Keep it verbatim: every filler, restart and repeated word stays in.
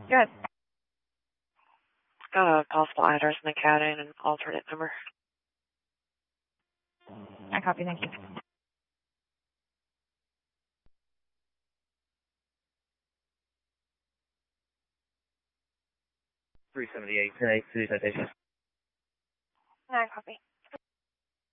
Good. Got a possible address in the county and an alternate number. I copy, thank you. three seventy-eight, ten eight, city citation. I copy.